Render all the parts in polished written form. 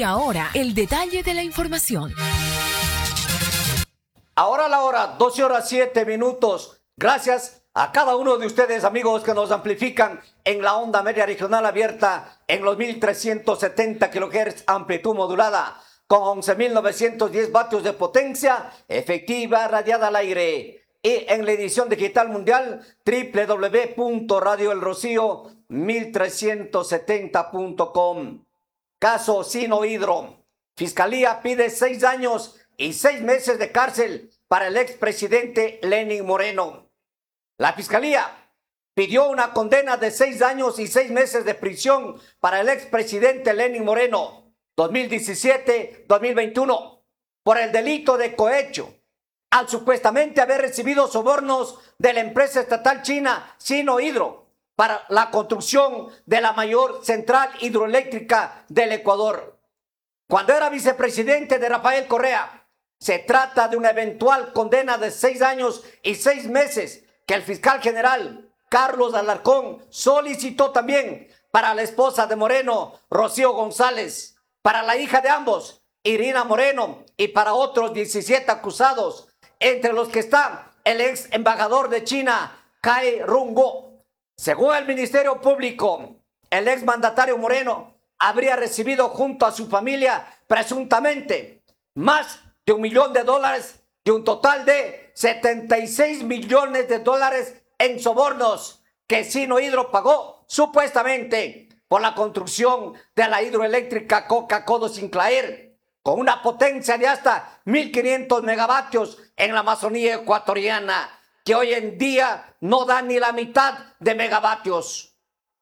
Y ahora, el detalle de la información. Ahora la hora, 12:07. Gracias a cada uno de ustedes, amigos, que nos amplifican en la onda media regional abierta en los 1370 kHz amplitud modulada con 11.910 vatios de potencia efectiva radiada al aire. Y en la edición digital mundial, www.radioelrocío1370.com. Caso Sinohydro. Fiscalía pide 6 años y 6 meses de cárcel para el expresidente Lenín Moreno. La Fiscalía pidió una condena de 6 años y 6 meses de prisión para el expresidente Lenín Moreno, 2017-2021, por el delito de cohecho, al supuestamente haber recibido sobornos de la empresa estatal china Sinohydro para la construcción de la mayor central hidroeléctrica del Ecuador. Cuando era vicepresidente de Rafael Correa, se trata de una eventual condena de 6 años y 6 meses que el fiscal general Carlos Alarcón solicitó también para la esposa de Moreno, Rocío González, para la hija de ambos, Irina Moreno, y para otros 17 acusados, entre los que está el ex embajador de China, Cai Rongbo. Según el Ministerio Público, el ex mandatario Moreno habría recibido junto a su familia presuntamente más de $1 millón de un total de $76 millones en sobornos que Sinohydro pagó supuestamente por la construcción de la hidroeléctrica Coca-Codo-Sinclair, con una potencia de hasta 1.500 megavatios en la Amazonía ecuatoriana, que hoy en día no da ni la mitad de megavatios.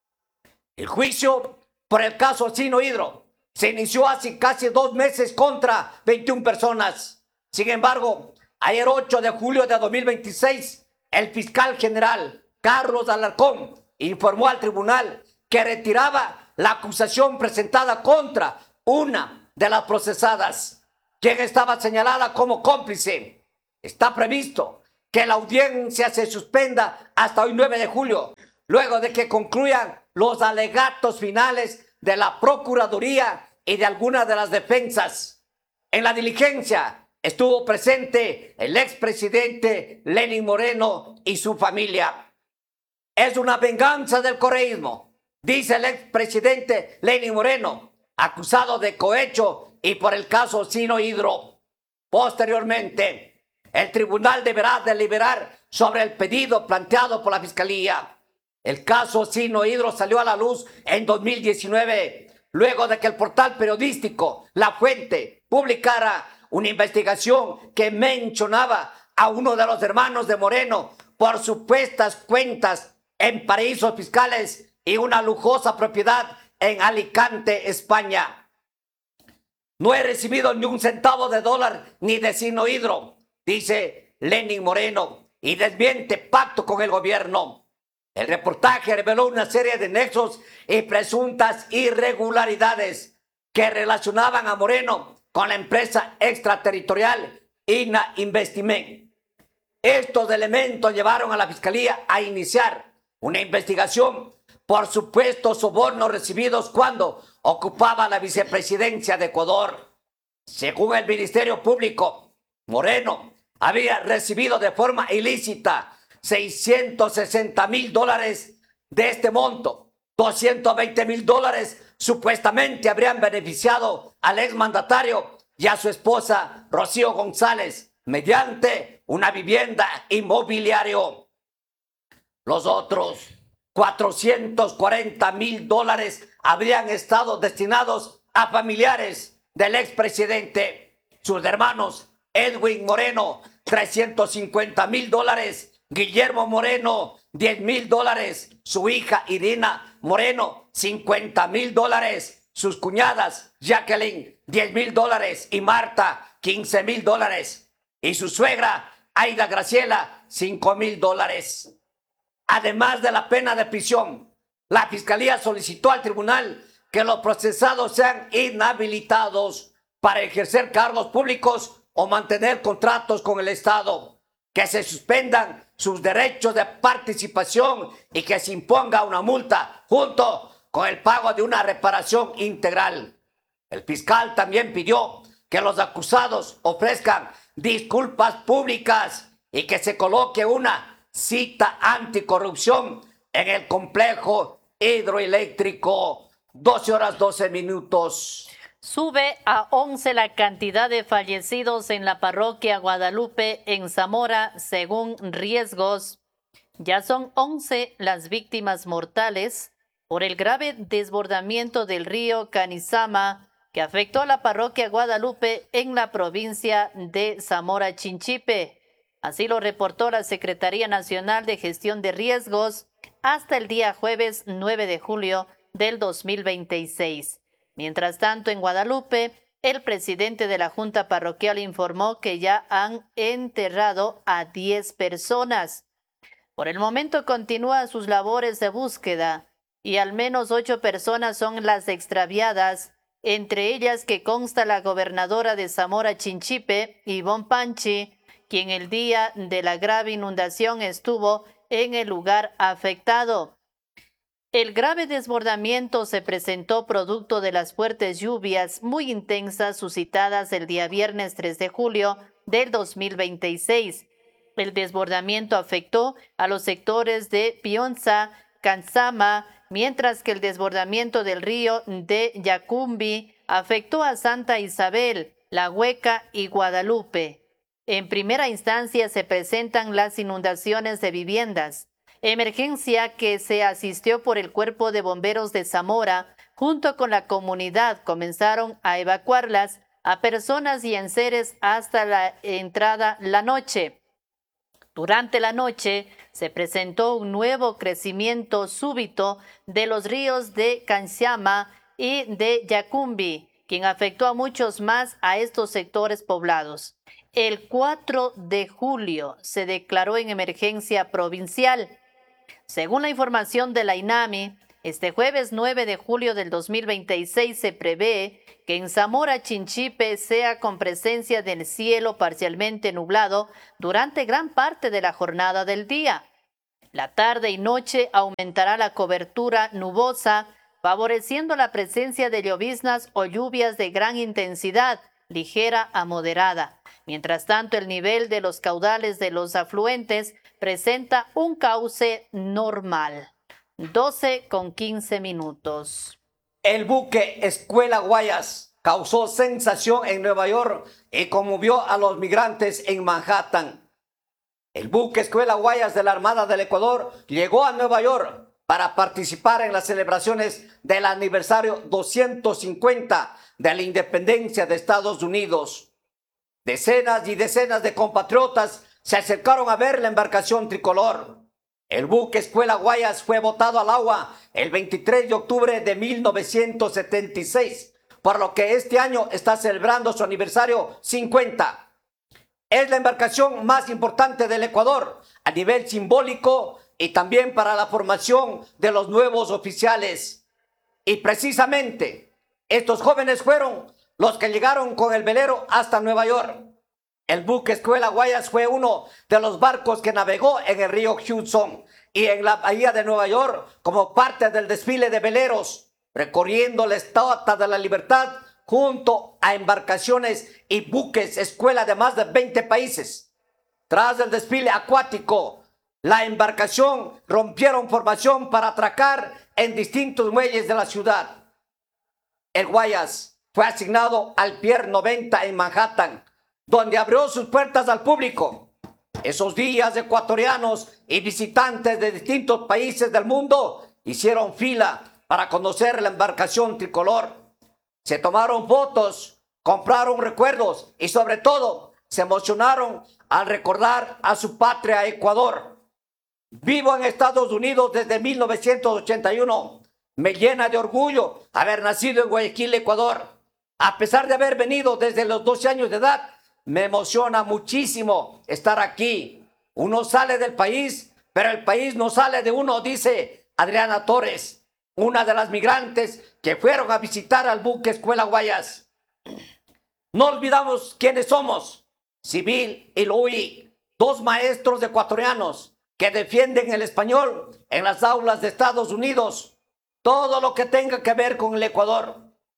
El juicio por el caso Sinohydro se inició hace casi 2 meses contra 21 personas. Sin embargo, ayer 8 de julio de 2026, el fiscal general Carlos Alarcón informó al tribunal que retiraba la acusación presentada contra una de las procesadas, quien estaba señalada como cómplice. Está previsto que la audiencia se suspenda hasta hoy 9 de julio, luego de que concluyan los alegatos finales de la Procuraduría y de algunas de las defensas. En la diligencia estuvo presente el expresidente Lenín Moreno y su familia. Es una venganza del correísmo, dice el expresidente Lenín Moreno, acusado de cohecho y por el caso Sinohydro. Posteriormente, el tribunal deberá deliberar sobre el pedido planteado por la Fiscalía. El caso Sinohydro salió a la luz en 2019, luego de que el portal periodístico La Fuente publicara una investigación que mencionaba a uno de los hermanos de Moreno por supuestas cuentas en paraísos fiscales y una lujosa propiedad en Alicante, España. No he recibido ni un centavo de dólar ni de Sinohydro, dice Lenín Moreno, y desmiente pacto con el gobierno. El reportaje reveló una serie de nexos y presuntas irregularidades que relacionaban a Moreno con la empresa extraterritorial INA Investiment. Estos elementos llevaron a la Fiscalía a iniciar una investigación por supuestos sobornos recibidos cuando ocupaba la vicepresidencia de Ecuador. Según el Ministerio Público, Moreno había recibido de forma ilícita $660,000 de este monto. $220,000 supuestamente habrían beneficiado al exmandatario y a su esposa Rocío González mediante una vivienda inmobiliaria. Los otros $440,000 habrían estado destinados a familiares del expresidente, sus hermanos Edwin Moreno, $350,000, Guillermo Moreno, $10,000, su hija Irina Moreno, $50,000, sus cuñadas Jacqueline, $10,000 y Marta, $15,000, y su suegra Aida Graciela, $5,000. Además de la pena de prisión, la Fiscalía solicitó al tribunal que los procesados sean inhabilitados para ejercer cargos públicos o mantener contratos con el Estado, que se suspendan sus derechos de participación y que se imponga una multa junto con el pago de una reparación integral. El fiscal también pidió que los acusados ofrezcan disculpas públicas y que se coloque una cita anticorrupción en el complejo hidroeléctrico. 12 horas 12 minutos. Sube a 11 la cantidad de fallecidos en la parroquia Guadalupe en Zamora según riesgos. Ya son 11 las víctimas mortales por el grave desbordamiento del río Canizama que afectó a la parroquia Guadalupe en la provincia de Zamora Chinchipe. Así lo reportó la Secretaría Nacional de Gestión de Riesgos hasta el día jueves 9 de julio del 2026. Mientras tanto, en Guadalupe, el presidente de la Junta Parroquial informó que ya han enterrado a 10 personas. Por el momento continúan sus labores de búsqueda y al menos 8 personas son las extraviadas, entre ellas que consta la gobernadora de Zamora Chinchipe, Ivonne Panchi, quien el día de la grave inundación estuvo en el lugar afectado. El grave desbordamiento se presentó producto de las fuertes lluvias muy intensas suscitadas el día viernes 3 de julio del 2026. El desbordamiento afectó a los sectores de Pionza, Canzama, mientras que el desbordamiento del río de Yacumbi afectó a Santa Isabel, La Hueca y Guadalupe. En primera instancia se presentan las inundaciones de viviendas, emergencia que se asistió por el Cuerpo de Bomberos de Zamora. Junto con la comunidad comenzaron a evacuarlas a personas y enseres hasta la entrada la noche. Durante la noche se presentó un nuevo crecimiento súbito de los ríos de Canzama y de Yacumbi, quien afectó a muchos más a estos sectores poblados. El 4 de julio se declaró en emergencia provincial. Según la información de la INAMI, este jueves 9 de julio del 2026 se prevé que en Zamora Chinchipe sea con presencia del cielo parcialmente nublado durante gran parte de la jornada del día. La tarde y noche aumentará la cobertura nubosa, favoreciendo la presencia de lloviznas o lluvias de gran intensidad, ligera a moderada. Mientras tanto, el nivel de los caudales de los afluentes presenta un cauce normal. 12:15. El buque Escuela Guayas causó sensación en Nueva York y conmovió a los migrantes en Manhattan. El buque Escuela Guayas de la Armada del Ecuador llegó a Nueva York para participar en las celebraciones del aniversario 250 de la independencia de Estados Unidos. Decenas y decenas de compatriotas se acercaron a ver la embarcación tricolor. El buque Escuela Guayas fue botado al agua el 23 de octubre de 1976, por lo que este año está celebrando su aniversario 50. Es la embarcación más importante del Ecuador a nivel simbólico y también para la formación de los nuevos oficiales. Y precisamente estos jóvenes fueron los que llegaron con el velero hasta Nueva York. El buque Escuela Guayas fue uno de los barcos que navegó en el río Hudson y en la bahía de Nueva York como parte del desfile de veleros, recorriendo la Estatua de la Libertad junto a embarcaciones y buques escuela de más de 20 países. Tras el desfile acuático, la embarcación rompieron formación para atracar en distintos muelles de la ciudad. El Guayas fue asignado al Pier 90 en Manhattan, donde abrió sus puertas al público. Esos días, ecuatorianos y visitantes de distintos países del mundo hicieron fila para conocer la embarcación tricolor. Se tomaron fotos, compraron recuerdos y sobre todo se emocionaron al recordar a su patria Ecuador. Vivo en Estados Unidos desde 1981. Me llena de orgullo haber nacido en Guayaquil, Ecuador. A pesar de haber venido desde los 12 años de edad, me emociona muchísimo estar aquí. Uno sale del país, pero el país no sale de uno, dice Adriana Torres, una de las migrantes que fueron a visitar al buque Escuela Guayas. No olvidamos quiénes somos. Civil y Luis, dos maestros ecuatorianos que defienden el español en las aulas de Estados Unidos. Todo lo que tenga que ver con el Ecuador.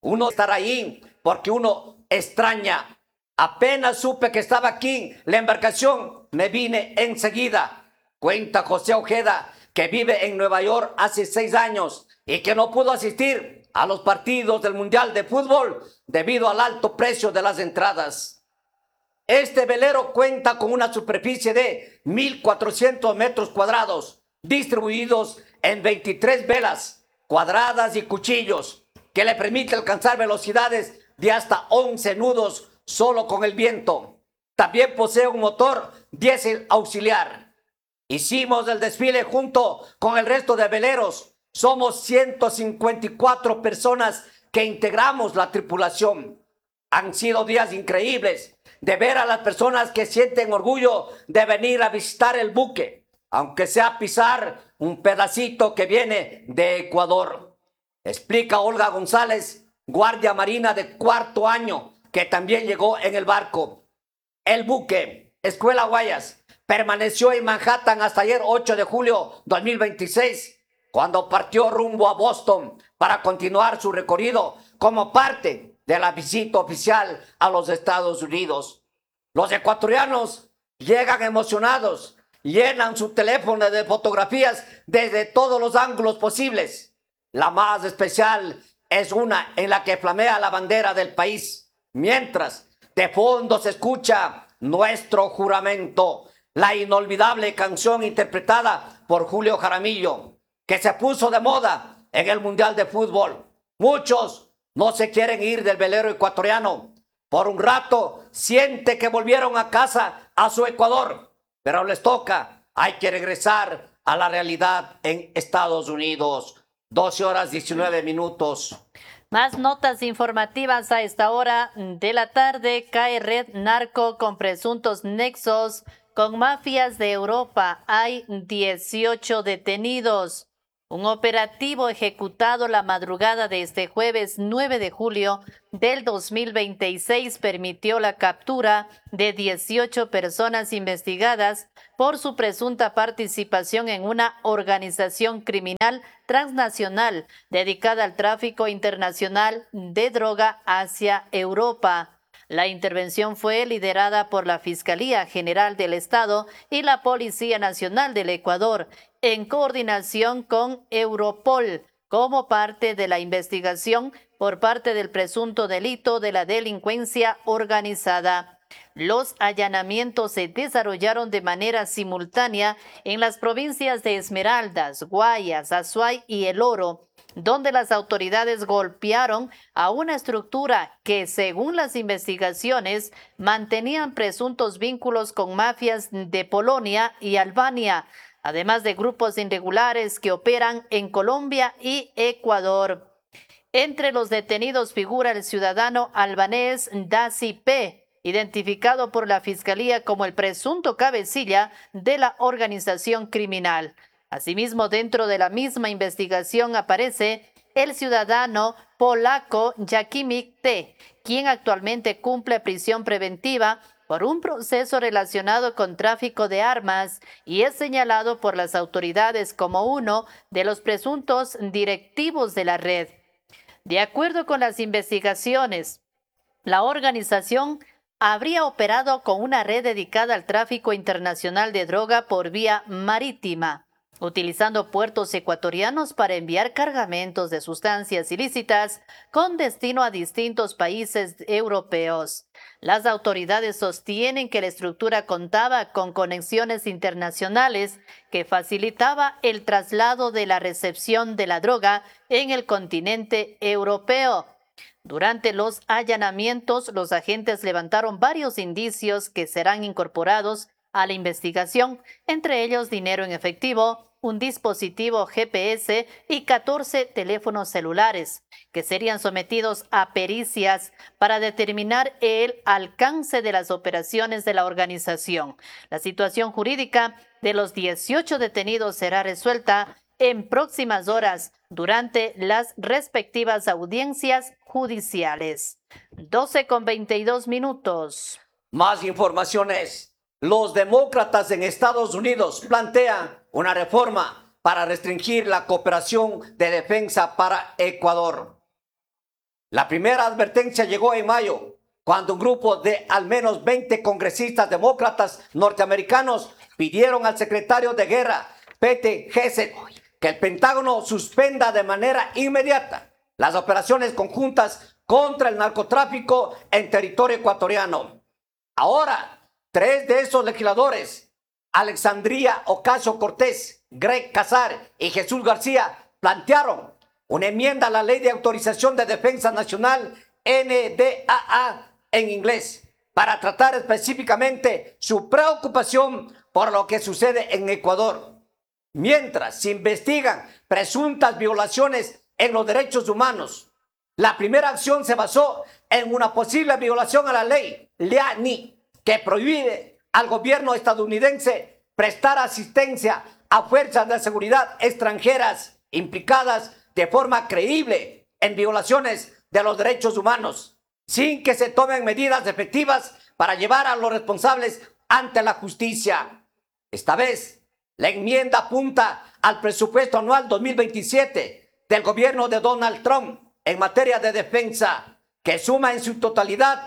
Uno estará ahí porque uno extraña. Apenas supe que estaba aquí la embarcación, me vine enseguida. Cuenta José Ojeda, que vive en Nueva York hace 6 años y que no pudo asistir a los partidos del Mundial de Fútbol debido al alto precio de las entradas. Este velero cuenta con una superficie de 1.400 metros cuadrados, distribuidos en 23 velas cuadradas y cuchillos, que le permite alcanzar velocidades de hasta 11 nudos solo con el viento. También posee un motor diésel auxiliar. Hicimos el desfile junto con el resto de veleros. Somos 154 personas que integramos la tripulación. Han sido días increíbles de ver a las personas que sienten orgullo de venir a visitar el buque, aunque sea pisar un pedacito que viene de Ecuador. Explica Olga González, guardia marina de 4º año, que también llegó en el barco. El buque Escuela Guayas permaneció en Manhattan hasta ayer 8 de julio 2026, cuando partió rumbo a Boston para continuar su recorrido como parte de la visita oficial a los Estados Unidos. Los ecuatorianos llegan emocionados, llenan su teléfono de fotografías desde todos los ángulos posibles. La más especial es una en la que flamea la bandera del país, mientras de fondo se escucha Nuestro Juramento, la inolvidable canción interpretada por Julio Jaramillo, que se puso de moda en el Mundial de Fútbol. Muchos no se quieren ir del velero ecuatoriano. Por un rato siente que volvieron a casa, a su Ecuador, pero les toca, hay que regresar a la realidad en Estados Unidos. 12:19. Más notas informativas a esta hora de la tarde. Cae red narco con presuntos nexos con mafias de Europa. Hay 18 detenidos. Un operativo ejecutado la madrugada de este jueves 9 de julio del 2026 permitió la captura de 18 personas investigadas por su presunta participación en una organización criminal transnacional dedicada al tráfico internacional de droga hacia Europa. La intervención fue liderada por la Fiscalía General del Estado y la Policía Nacional del Ecuador, en coordinación con Europol, como parte de la investigación por parte del presunto delito de la delincuencia organizada. Los allanamientos se desarrollaron de manera simultánea en las provincias de Esmeraldas, Guayas, Azuay y El Oro, donde las autoridades golpearon a una estructura que, según las investigaciones, mantenían presuntos vínculos con mafias de Polonia y Albania, además de grupos irregulares que operan en Colombia y Ecuador. Entre los detenidos figura el ciudadano albanés Dasi P., identificado por la Fiscalía como el presunto cabecilla de la organización criminal. Asimismo, dentro de la misma investigación aparece el ciudadano polaco Jakimik T., quien actualmente cumple prisión preventiva por un proceso relacionado con tráfico de armas y es señalado por las autoridades como uno de los presuntos directivos de la red. De acuerdo con las investigaciones, la organización habría operado con una red dedicada al tráfico internacional de droga por vía marítima, utilizando puertos ecuatorianos para enviar cargamentos de sustancias ilícitas con destino a distintos países europeos. Las autoridades sostienen que la estructura contaba con conexiones internacionales que facilitaba el traslado de la recepción de la droga en el continente europeo. Durante los allanamientos, los agentes levantaron varios indicios que serán incorporados a la investigación, entre ellos dinero en efectivo, un dispositivo GPS y 14 teléfonos celulares, que serían sometidos a pericias para determinar el alcance de las operaciones de la organización. La situación jurídica de los 18 detenidos será resuelta en próximas horas durante las respectivas audiencias judiciales. 12:22. Más informaciones. Los demócratas en Estados Unidos plantean una reforma para restringir la cooperación de defensa para Ecuador. La primera advertencia llegó en mayo, cuando un grupo de al menos 20 congresistas demócratas norteamericanos pidieron al secretario de Guerra, Pete Hegseth, que el Pentágono suspenda de manera inmediata las operaciones conjuntas contra el narcotráfico en territorio ecuatoriano. Ahora, 3 de esos legisladores, Alexandria Ocasio-Cortez, Greg Casar y Jesús García, plantearon una enmienda a la Ley de Autorización de Defensa Nacional, NDAA en inglés, para tratar específicamente su preocupación por lo que sucede en Ecuador. Mientras se investigan presuntas violaciones en los derechos humanos, la primera acción se basó en una posible violación a la ley LEANI, que prohíbe al gobierno estadounidense prestar asistencia a fuerzas de seguridad extranjeras implicadas de forma creíble en violaciones de los derechos humanos, sin que se tomen medidas efectivas para llevar a los responsables ante la justicia. Esta vez, la enmienda apunta al presupuesto anual 2027 del gobierno de Donald Trump en materia de defensa, que suma en su totalidad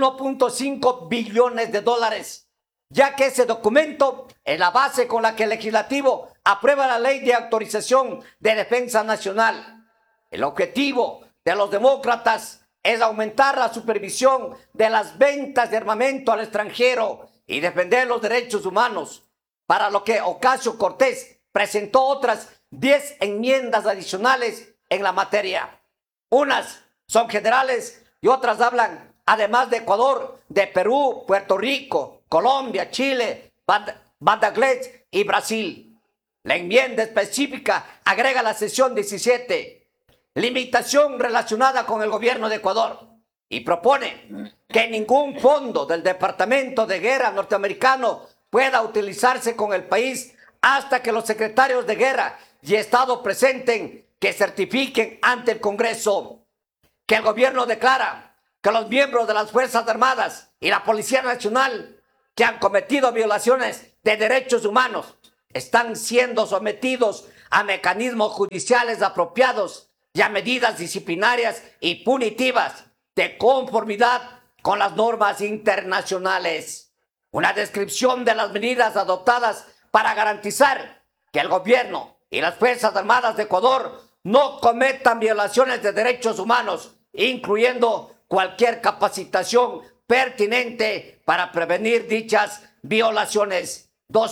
1.5 billones de dólares, ya que ese documento es la base con la que el legislativo aprueba la Ley de Autorización de Defensa Nacional. El objetivo de los demócratas es aumentar la supervisión de las ventas de armamento al extranjero y defender los derechos humanos, para lo que Ocasio-Cortez presentó otras 10 enmiendas adicionales en la materia. Unas son generales y otras hablan, además de Ecuador, de Perú, Puerto Rico, Colombia, Chile, Bangladesh y Brasil. La enmienda específica agrega la sección 17, limitación relacionada con el gobierno de Ecuador, y propone que ningún fondo del Departamento de Guerra norteamericano pueda utilizarse con el país hasta que los secretarios de Guerra y Estado presenten que certifiquen ante el Congreso que el gobierno declara que los miembros de las Fuerzas Armadas y la Policía Nacional que han cometido violaciones de derechos humanos están siendo sometidos a mecanismos judiciales apropiados y a medidas disciplinarias y punitivas de conformidad con las normas internacionales. Una descripción de las medidas adoptadas para garantizar que el gobierno y las Fuerzas Armadas de Ecuador no cometan violaciones de derechos humanos, incluyendo cualquier capacitación pertinente para prevenir dichas violaciones.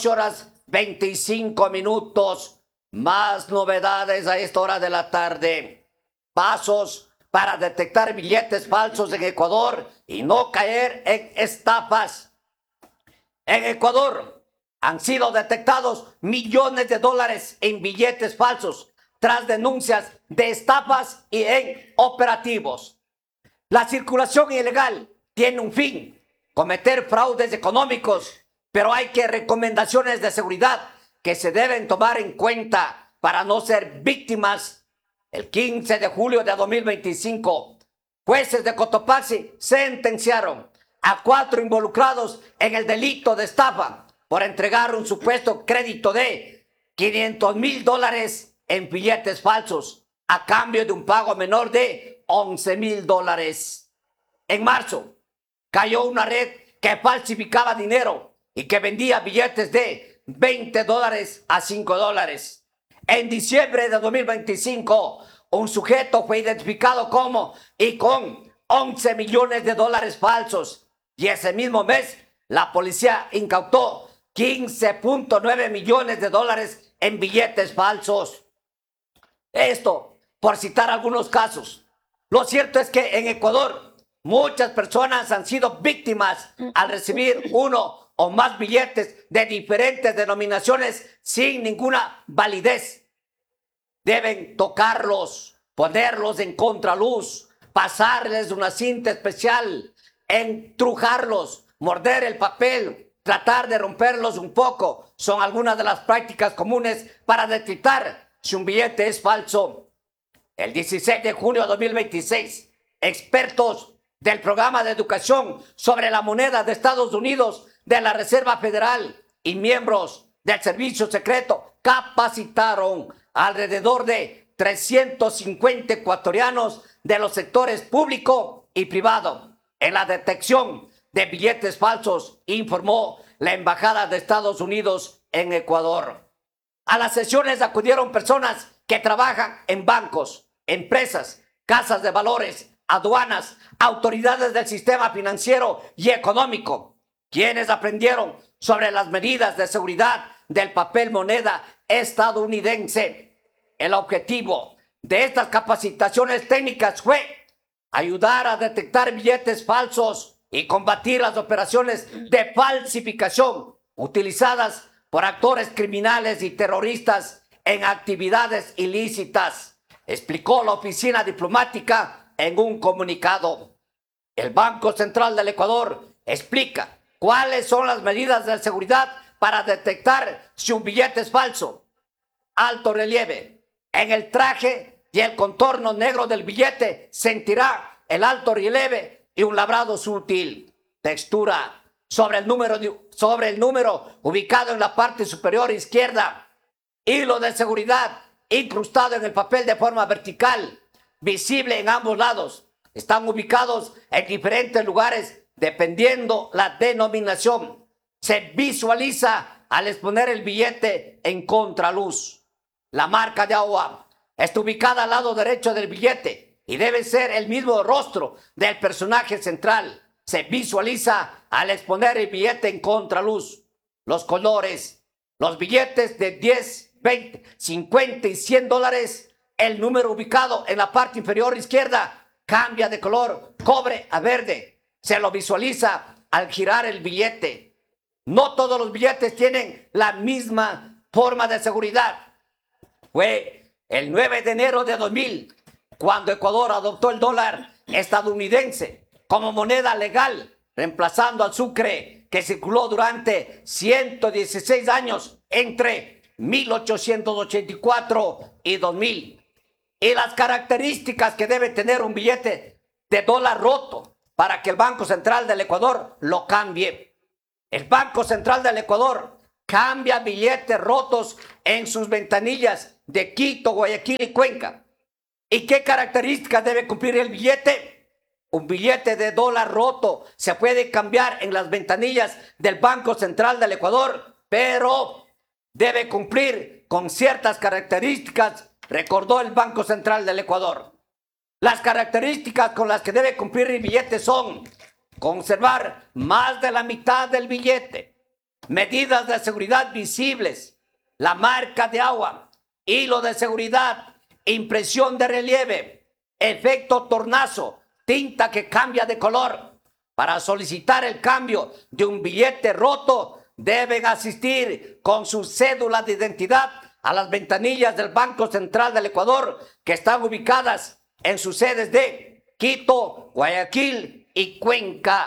12:25. Más novedades a esta hora de la tarde. Pasos para detectar billetes falsos en Ecuador y no caer en estafas. En Ecuador han sido detectados millones de dólares en billetes falsos tras denuncias de estafas y en operativos. La circulación ilegal tiene un fin: cometer fraudes económicos, pero hay recomendaciones de seguridad que se deben tomar en cuenta para no ser víctimas. El 15 de julio de 2025, jueces de Cotopaxi sentenciaron a 4 involucrados en el delito de estafa por entregar un supuesto crédito de $500,000 en billetes falsos a cambio de un pago menor de $11,000. En marzo, cayó una red que falsificaba dinero y que vendía billetes de $20 a $5. En diciembre de 2025, un sujeto fue identificado como y con $11 millones falsos. Y ese mismo mes, la policía incautó $15.9 millones en billetes falsos. Esto, por citar algunos casos. Lo cierto es que en Ecuador, muchas personas han sido víctimas al recibir uno o más billetes de diferentes denominaciones sin ninguna validez. Deben tocarlos, ponerlos en contraluz, pasarles una cinta especial, entrujarlos, morder el papel, tratar de romperlos un poco. Son algunas de las prácticas comunes para detectar si un billete es falso. El 16 de junio de 2026, expertos del programa de educación sobre la moneda de Estados Unidos de la Reserva Federal y miembros del Servicio Secreto capacitaron alrededor de 350 ecuatorianos de los sectores público y privado en la detección de billetes falsos, informó la Embajada de Estados Unidos en Ecuador. A las sesiones acudieron personas que trabajan en bancos, empresas, casas de valores, aduanas, autoridades del sistema financiero y económico, quienes aprendieron sobre las medidas de seguridad del papel moneda estadounidense. El objetivo de estas capacitaciones técnicas fue ayudar a detectar billetes falsos y combatir las operaciones de falsificación utilizadas por actores criminales y terroristas en actividades ilícitas, explicó la oficina diplomática en un comunicado. El Banco Central del Ecuador explica cuáles son las medidas de seguridad para detectar si un billete es falso. Alto relieve. En el traje y el contorno negro del billete sentirá el alto relieve y un labrado sutil. Textura. Sobre el número ubicado en la parte superior izquierda. Hilo de seguridad incrustado en el papel de forma vertical, visible en ambos lados. Están ubicados en diferentes lugares dependiendo la denominación. Se visualiza al exponer el billete en contraluz. La marca de agua está ubicada al lado derecho del billete y debe ser el mismo rostro del personaje central. Se visualiza al exponer el billete en contraluz. Los colores. Los billetes de 10, 20, 50 y 100 dólares. El número ubicado en la parte inferior izquierda cambia de color cobre a verde. Se lo visualiza al girar el billete. No todos los billetes tienen la misma forma de seguridad. Fue el 9 de enero de 2000 cuando Ecuador adoptó el dólar estadounidense como moneda legal, reemplazando al sucre que circuló durante 116 años entre 1884 y 2000. Y las características que debe tener un billete de dólar roto para que el Banco Central del Ecuador lo cambie. El Banco Central del Ecuador cambia billetes rotos en sus ventanillas de Quito, Guayaquil y Cuenca. ¿Y qué características debe cumplir el billete? Un billete de dólar roto se puede cambiar en las ventanillas del Banco Central del Ecuador, pero debe cumplir con ciertas características, recordó el Banco Central del Ecuador. Las características con las que debe cumplir el billete son conservar más de la mitad del billete, medidas de seguridad visibles, la marca de agua, hilo de seguridad, impresión de relieve, efecto tornazo, tinta que cambia de color. Para solicitar el cambio de un billete roto, deben asistir con su cédula de identidad a las ventanillas del Banco Central del Ecuador que están ubicadas en sus sedes de Quito, Guayaquil y Cuenca.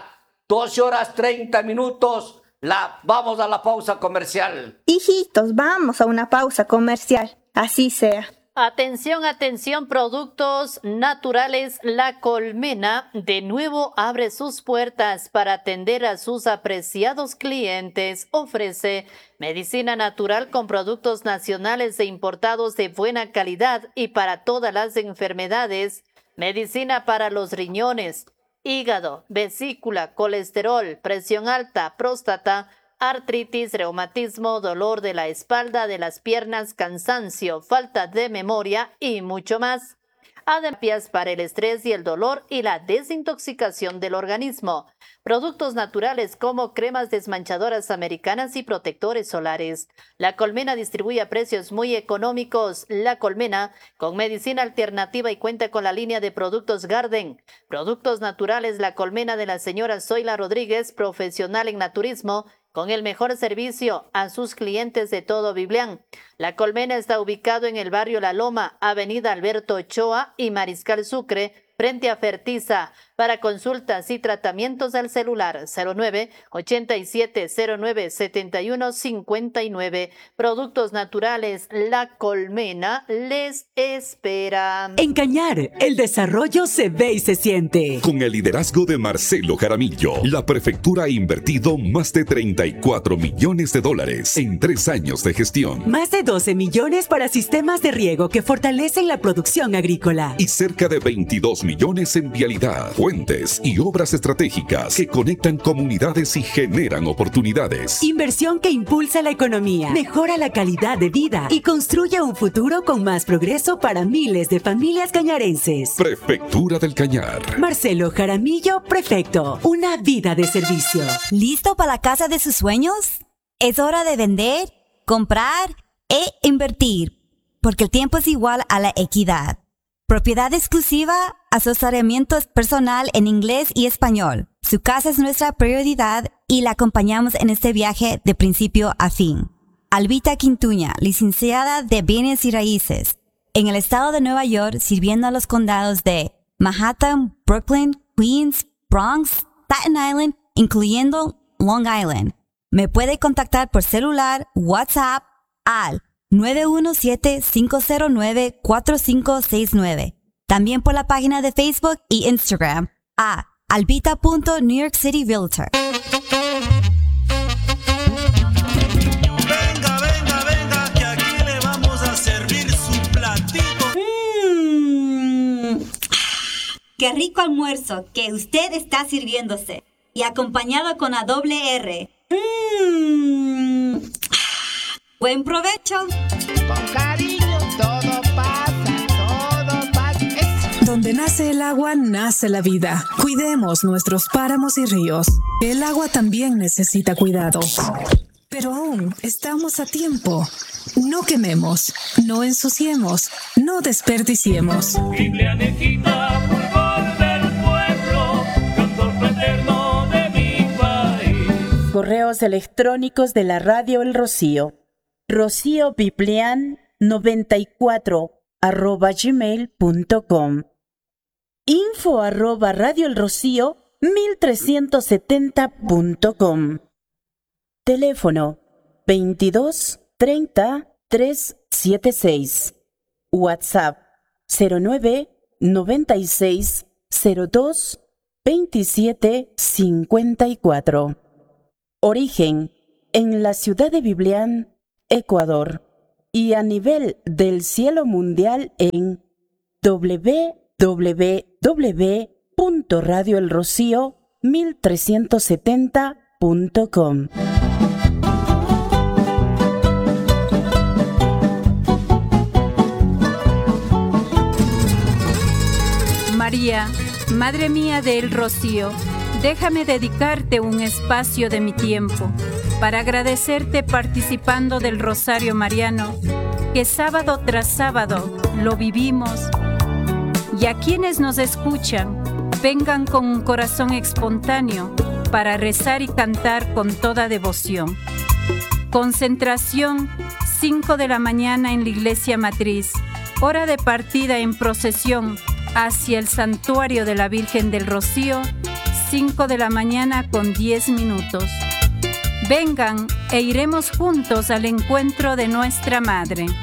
12:30. Vamos a la pausa comercial. Hijitos, vamos a una pausa comercial. Así sea. Atención, atención, productos naturales. La Colmena de nuevo abre sus puertas para atender a sus apreciados clientes. Ofrece medicina natural con productos nacionales e importados de buena calidad y para todas las enfermedades. Medicina para los riñones, hígado, vesícula, colesterol, presión alta, próstata, artritis, reumatismo, dolor de la espalda, de las piernas, cansancio, falta de memoria y mucho más. Además, para el estrés y el dolor y la desintoxicación del organismo. Productos naturales como cremas desmanchadoras americanas y protectores solares. La Colmena distribuye a precios muy económicos. La Colmena, con medicina alternativa y cuenta con la línea de productos Garden. Productos naturales La Colmena de la señora Zoila Rodríguez, profesional en naturismo, con el mejor servicio a sus clientes de todo Biblián. La Colmena está ubicado en el barrio La Loma, avenida Alberto Ochoa y Mariscal Sucre, frente a Fertiza. Para consultas y tratamientos al celular 09-8709-7159. Productos naturales La Colmena les espera. En Cañar, el desarrollo se ve y se siente. Con el liderazgo de Marcelo Jaramillo, la prefectura ha invertido más de $34 millones en 3 años de gestión. Más de 12 millones para sistemas de riego que fortalecen la producción agrícola. Y cerca de 22 millones en vialidad, puentes y obras estratégicas que conectan comunidades y generan oportunidades. Inversión que impulsa la economía, mejora la calidad de vida y construye un futuro con más progreso para miles de familias cañarenses. Prefectura del Cañar. Marcelo Jaramillo, prefecto. Una vida de servicio. ¿Listo para la casa de sus sueños? Es hora de vender, comprar e invertir, porque el tiempo es igual a la equidad. Propiedad exclusiva, asesoramiento personal en inglés y español. Su casa es nuestra prioridad y la acompañamos en este viaje de principio a fin. Albita Quintuña, licenciada de Bienes y Raíces, en el estado de Nueva York, sirviendo a los condados de Manhattan, Brooklyn, Queens, Bronx, Staten Island, incluyendo Long Island. Me puede contactar por celular, WhatsApp al 917-509-4569. También por la página de Facebook y Instagram a albita.NewYorkCityRealtor. Venga, venga, venga, que aquí le vamos a servir su platito. ¡Qué rico almuerzo que usted está sirviéndose! Y acompañado con la doble R. ¡Buen provecho! Con cariño todo pasa, todo pasa. Donde nace el agua, nace la vida. Cuidemos nuestros páramos y ríos. El agua también necesita cuidado. Pero aún estamos a tiempo. No quememos, no ensuciemos, no desperdiciemos. Biblia Nejita, fulgor del pueblo, cantor fraterno de mi país. Correos electrónicos de la Radio El Rocío. rociobiblian94@gmail.com. info@radioelrocío1370.com. Teléfono 22 30 376. WhatsApp 09 96 02 27 54. Origen en la ciudad de Biblián, Ecuador, y a nivel del cielo mundial en www.radioelrocío1370.com. María, Madre mía del Rocío, déjame dedicarte un espacio de mi tiempo para agradecerte participando del Rosario Mariano, que sábado tras sábado lo vivimos. Y a quienes nos escuchan, vengan con un corazón espontáneo para rezar y cantar con toda devoción. Concentración, 5 de la mañana en la Iglesia Matriz. Hora de partida en procesión hacia el Santuario de la Virgen del Rocío, 5 de la mañana con 10 minutos. Vengan e iremos juntos al encuentro de nuestra Madre.